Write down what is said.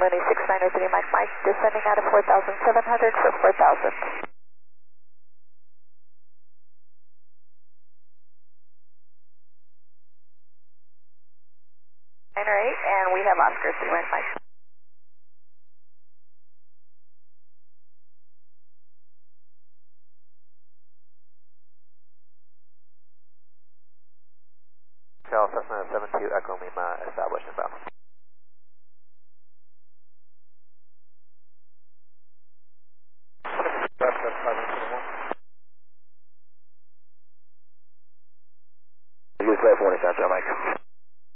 Mooney 6903 Mike, descending out of 4,700 for 4,000. Niner 8, and we have Oscar 3 Mike. Shell Cessna 72 Echo Lima established inbound.